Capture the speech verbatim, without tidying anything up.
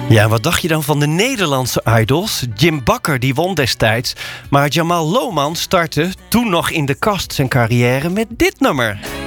Ja, wat dacht je dan van de Nederlandse idols? Jim Bakker die won destijds, maar Jamal Lohman startte toen nog in de kast zijn carrière met dit nummer.